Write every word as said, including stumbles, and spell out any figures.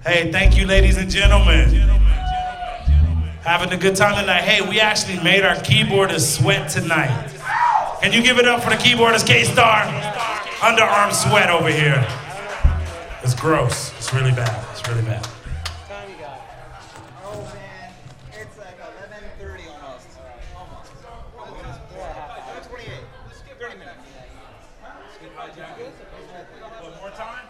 Hey, thank you, ladies and gentlemen. Having a good time tonight. Hey, we actually made our keyboardist sweat tonight. Can you give it up for the keyboardist, K-Star? Underarm sweat over here. It's gross. It's really bad. It's really bad. Oh man, it's like eleven thirty almost. Almost. eleven twenty-eight. thirty minutes. One more time?